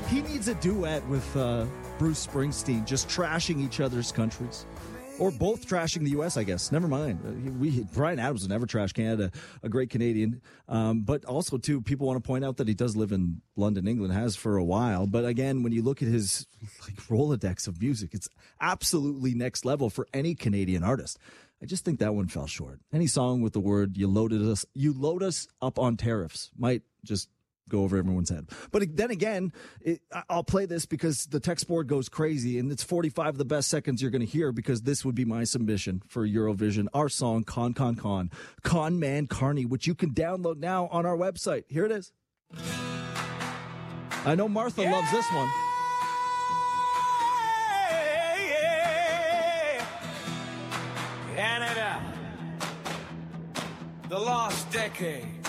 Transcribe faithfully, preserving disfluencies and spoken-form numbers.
He needs a duet with uh, Bruce Springsteen, just trashing each other's countries. Or both trashing the U S, I guess. Never mind. Uh, we Bryan Adams would never trash Canada, a great Canadian. Um, but also, too, people want to point out that he does live in London, England, has for a while. But again, when you look at his like Rolodex of music, it's absolutely next level for any Canadian artist. I just think that one fell short. Any song with the word "you loaded us, you load us up on tariffs" might just go over everyone's head. But then again, it, I'll play this because the text board goes crazy, and it's forty-five of the best seconds you're going to hear, because this would be my submission for Eurovision, our song, Con Con Con, Con Man Carney, which you can download now on our website. Here it is. I know Martha yeah! loves this one. Canada, the lost decade.